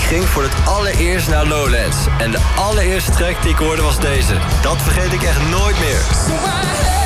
ging voor het allereerst naar Lowlands. En de allereerste track die ik hoorde was deze. Dat vergeet ik echt nooit meer.